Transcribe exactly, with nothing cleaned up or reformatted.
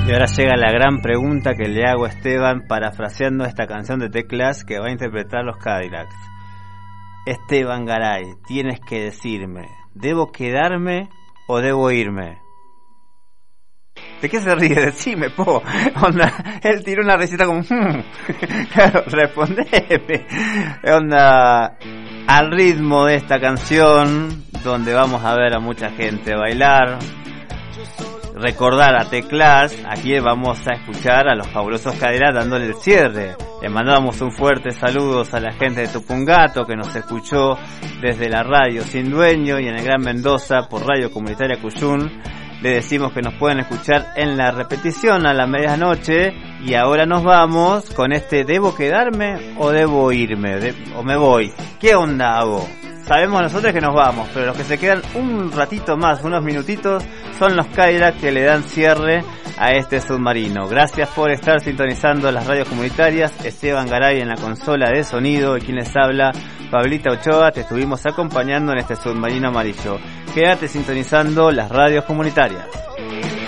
Y ahora llega la gran pregunta que le hago a Esteban parafraseando esta canción de Teclas que va a interpretar los Cadillacs. Esteban Garay, tienes que decirme, ¿debo quedarme o debo irme? ¿De qué se ríe? Decime, po. Onda, él tiró una risita como... Hmm. Claro, respondeme. Onda, al ritmo de esta canción, donde vamos a ver a mucha gente bailar, recordar a Teclas, aquí vamos a escuchar a los fabulosos Cadillacs dándole el cierre. Le mandamos un fuerte saludo a la gente de Tupungato que nos escuchó desde la radio Sin Dueño y en el Gran Mendoza por Radio Comunitaria Cuyún. Le decimos que nos pueden escuchar en la repetición a la medianoche. Y ahora nos vamos con este ¿debo quedarme o debo irme? De, ¿O me voy? ¿Qué onda hago? Sabemos nosotros que nos vamos, pero los que se quedan un ratito más, unos minutitos, son los Cadillacs que le dan cierre a este submarino. Gracias por estar sintonizando las radios comunitarias. Esteban Garay en la consola de sonido y quien les habla, Pablita Ochoa. Te estuvimos acompañando en este submarino amarillo. Quédate sintonizando las radios comunitarias.